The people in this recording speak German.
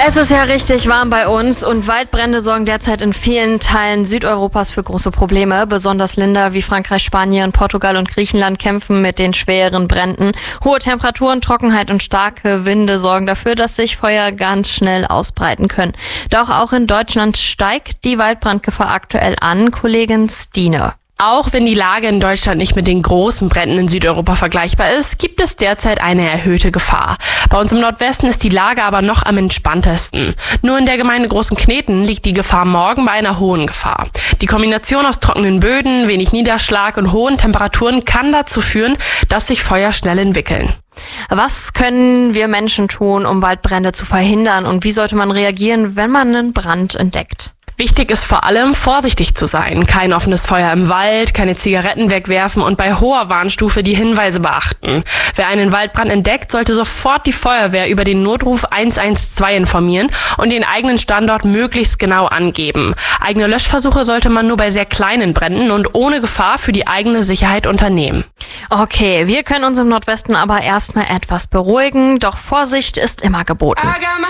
Es ist ja richtig warm bei uns und Waldbrände sorgen derzeit in vielen Teilen Südeuropas für große Probleme. Besonders Länder wie Frankreich, Spanien, Portugal und Griechenland kämpfen mit den schweren Bränden. Hohe Temperaturen, Trockenheit und starke Winde sorgen dafür, dass sich Feuer ganz schnell ausbreiten können. Doch auch in Deutschland steigt die Waldbrandgefahr aktuell an. Kollegin Stine. Auch wenn die Lage in Deutschland nicht mit den großen Bränden in Südeuropa vergleichbar ist, gibt es derzeit eine erhöhte Gefahr. Bei uns im Nordwesten ist die Lage aber noch am entspanntesten. Nur in der Gemeinde Großenkneten liegt die Gefahr morgen bei einer hohen Gefahr. Die Kombination aus trockenen Böden, wenig Niederschlag und hohen Temperaturen kann dazu führen, dass sich Feuer schnell entwickeln. Was können wir Menschen tun, um Waldbrände zu verhindern, und wie sollte man reagieren, wenn man einen Brand entdeckt? Wichtig ist vor allem, vorsichtig zu sein. Kein offenes Feuer im Wald, keine Zigaretten wegwerfen und bei hoher Warnstufe die Hinweise beachten. Wer einen Waldbrand entdeckt, sollte sofort die Feuerwehr über den Notruf 112 informieren und den eigenen Standort möglichst genau angeben. Eigene Löschversuche sollte man nur bei sehr kleinen Bränden und ohne Gefahr für die eigene Sicherheit unternehmen. Okay, wir können uns im Nordwesten aber erstmal etwas beruhigen, doch Vorsicht ist immer geboten.